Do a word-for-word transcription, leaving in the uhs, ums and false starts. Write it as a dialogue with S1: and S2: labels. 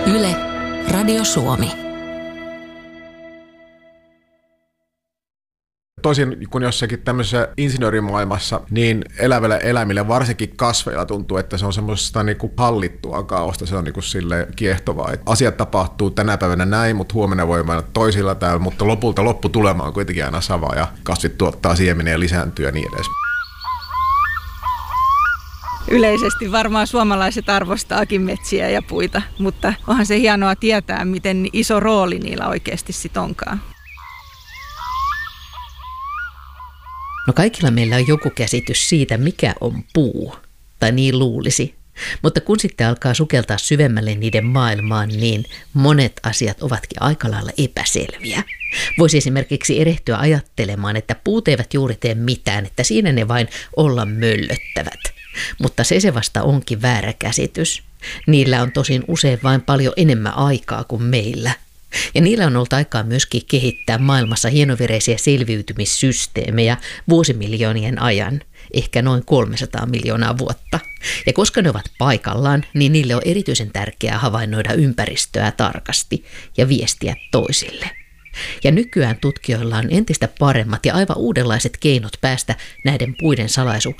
S1: Yle, Radio Suomi.
S2: Toisin kuin jossakin tämmöisessä insinöörimaailmassa, niin eläville eläimille, varsinkin kasveilla, tuntuu, että se on semmoista niinku hallittua kaaosta. Se on niinku sille kiehtovaa. Et asiat tapahtuu tänä päivänä näin, mutta huomenna voi mennä toisilla täällä, mutta lopulta lopputulema on kuitenkin aina sama ja kasvit tuottaa siemeniä ja lisääntyy ja niin edes.
S3: Yleisesti varmaan suomalaiset arvostaakin metsiä ja puita, mutta onhan se hienoa tietää, miten iso rooli niillä oikeasti sit onkaan.
S4: No kaikilla meillä on joku käsitys siitä, mikä on puu, tai niin luulisi. Mutta kun sitten alkaa sukeltaa syvemmälle niiden maailmaan, niin monet asiat ovatkin aika lailla epäselviä. Voisi esimerkiksi erehtyä ajattelemaan, että puut eivät juuri tee mitään, että siinä ne vain olla möllöttävät. Mutta se se vasta onkin väärä käsitys. Niillä on tosin usein vain paljon enemmän aikaa kuin meillä. Ja niillä on ollut aikaa myöskin kehittää maailmassa hienovereisiä selviytymissysteemejä vuosimiljoonien ajan, ehkä noin kolmesataa miljoonaa vuotta. Ja koska ne ovat paikallaan, niin niille on erityisen tärkeää havainnoida ympäristöä tarkasti ja viestiä toisille. Ja nykyään tutkijoilla on entistä paremmat ja aivan uudenlaiset keinot päästä näiden puiden salaisuuksien